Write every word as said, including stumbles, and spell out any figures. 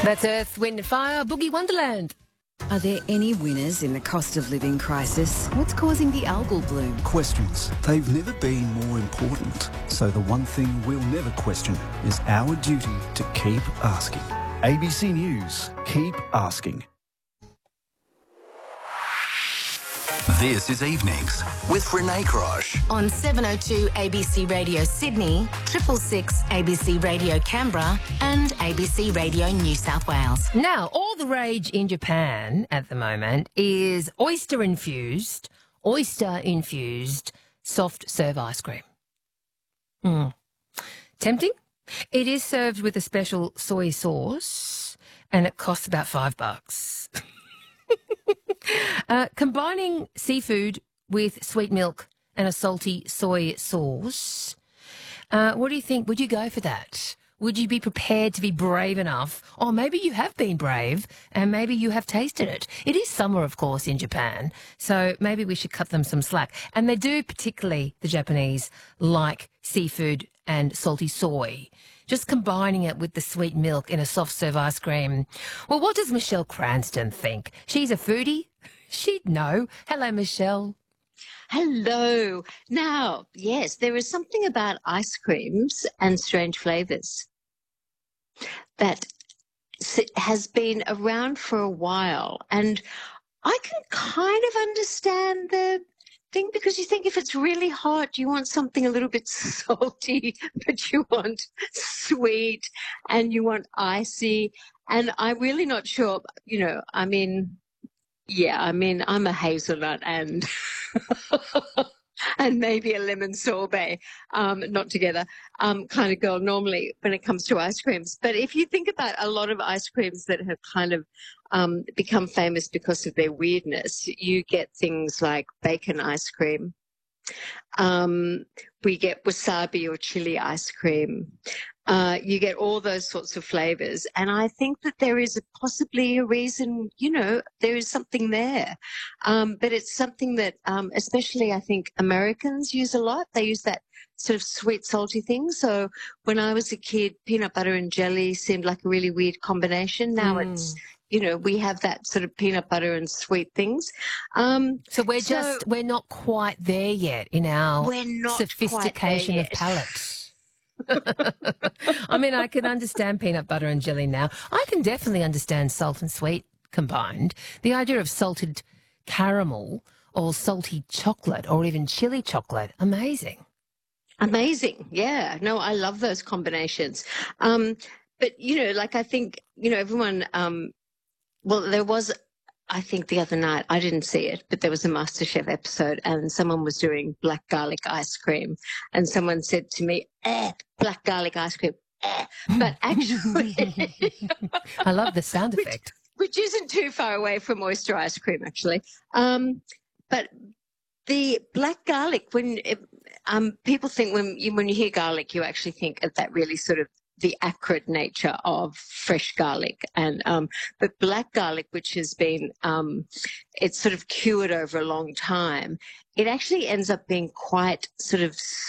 That's Earth, Wind and Fire, Boogie Wonderland. Are there any winners in the cost of living crisis? What's causing the algal bloom? Questions. They've never been more important. So the one thing we'll never question is our duty to keep asking. A B C News. Keep asking. This is Evenings with Renee Crosh. On seven oh two A B C Radio Sydney, triple six A B C Radio Canberra and A B C Radio New South Wales. Now, all the rage in Japan at the moment is oyster-infused, oyster-infused soft serve ice cream. Mm. Tempting? It is served with a special soy sauce and it costs about five bucks. Uh, combining seafood with sweet milk and a salty soy sauce, uh, what do you think? Would you go for that? Would you be prepared to be brave enough? Or maybe you have been brave and maybe you have tasted it. It is summer, of course, in Japan, so maybe we should cut them some slack. And they do, particularly the Japanese, like seafood and salty soy. Just combining it with the sweet milk in a soft serve ice cream. Well, what does Michelle Cranston think? She's a foodie. She'd know. Hello, Michelle. Hello. Now, yes, there is something about ice creams and strange flavours that has been around for a while. And I can kind of understand the thing because you think if it's really hot, you want something a little bit salty, but you want sweet and you want icy. And I'm really not sure, you know, I mean... Yeah, I mean, I'm a hazelnut and and maybe a lemon sorbet, um, not together, um, kind of girl normally when it comes to ice creams. But if you think about a lot of ice creams that have kind of um, become famous because of their weirdness, you get things like bacon ice cream. Um, we get wasabi or chili ice cream. Uh, you get all those sorts of flavors. And I think that there is a, possibly a reason, you know, there is something there. Um, but it's something that um, especially I think Americans use a lot. They use that sort of sweet, salty thing. So when I was a kid, peanut butter and jelly seemed like a really weird combination. Now mm. it's, you know, we have that sort of peanut butter and sweet things. Um, so we're so just, we're not quite there yet in our we're not sophistication of palate. I mean, I can understand peanut butter and jelly now. I can definitely understand salt and sweet combined. The idea of salted caramel or salty chocolate or even chili chocolate, amazing. Amazing, yeah. No, I love those combinations. Um, but, you know, like I think, you know, everyone, um, well, there was... I think the other night, I didn't see it, but there was a MasterChef episode and someone was doing black garlic ice cream and someone said to me, eh, black garlic ice cream, eh. But actually... I love the sound effect. Which, which isn't too far away from oyster ice cream, actually. Um, but the black garlic, when it, um, people think when you, when you hear garlic, you actually think of that really sort of the acrid nature of fresh garlic. And um, but black garlic, which has been, um, it's sort of cured over a long time, it actually ends up being quite sort of